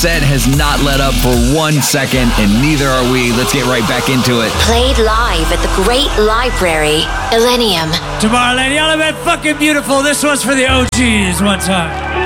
set has not let up for 1 second, and neither are we. Let's get right back into it. Played live at the Great Library, Illenium. Tomorrow, lady, y'all have been fucking beautiful. This one's for the OGs one time.